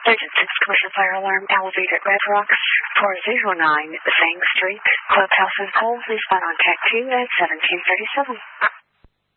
Sergeant 6 Commercial Fire Alarm Elevator at Red Rocks, 409 Zhang Street. Clubhouse is cold. Please respond on TAC 2 at 1737.